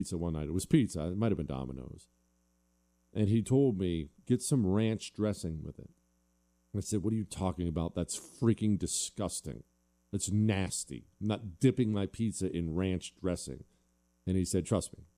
pizza one night. It was pizza. It might have been Domino's. And he told me, get some ranch dressing with it. I said, what are you talking about? That's freaking disgusting. That's nasty. I'm not dipping my pizza in ranch dressing. And he said, trust me,